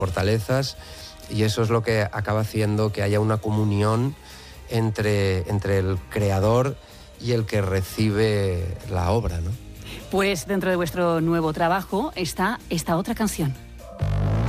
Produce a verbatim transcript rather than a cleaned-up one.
fortalezas, y eso es lo que acaba haciendo que haya una comunión entre, entre el creador y el que recibe la obra, ¿no? Pues dentro de vuestro nuevo trabajo está esta otra canción.